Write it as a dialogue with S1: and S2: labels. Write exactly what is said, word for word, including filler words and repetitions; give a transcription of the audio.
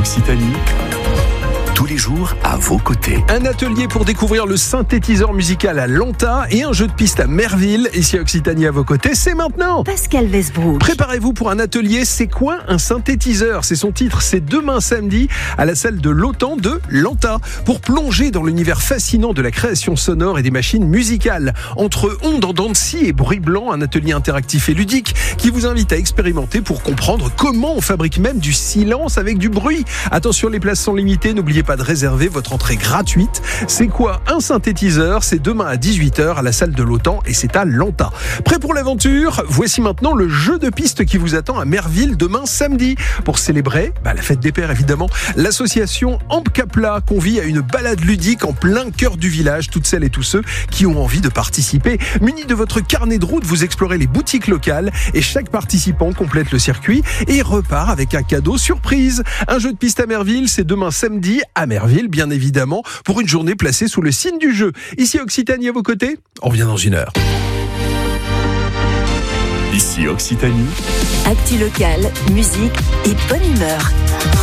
S1: Occitanie, tous les jours à vos côtés.
S2: Un atelier pour découvrir le synthétiseur musical à Lanta et un jeu de piste à Merville. Ici Occitanie à vos côtés, c'est maintenant.
S3: Pascal Westbrook.
S2: Préparez-vous pour un atelier. C'est quoi un synthétiseur ? C'est son titre. C'est demain samedi à la salle de l'Autan de Lanta pour plonger dans l'univers fascinant de la création sonore et des machines musicales. Entre ondes en dents de scie et bruit blanc, un atelier interactif et ludique qui vous invite à expérimenter pour comprendre comment on fabrique même du silence avec du bruit. Attention, les places sont limitées. N'oubliez pas de réserver votre entrée gratuite. C'est quoi un synthétiseur ? C'est demain à dix-huit heures à la salle de l'Autan et c'est à Lanta. Prêt pour l'aventure ? Voici maintenant le jeu de piste qui vous attend à Merville demain samedi. Pour célébrer bah, la fête des pères évidemment, l'association Ampcapla convie à une balade ludique en plein cœur du village. Toutes celles et tous ceux qui ont envie de participer. Munis de votre carnet de route, vous explorez les boutiques locales et chaque participant complète le circuit et repart avec un cadeau surprise. Un jeu de piste à Merville, c'est demain samedi à Merville, bien évidemment, pour une journée placée sous le signe du jeu. Ici Occitanie à vos côtés, on revient dans une heure.
S1: Ici Occitanie.
S3: Actu locale, musique et bonne humeur.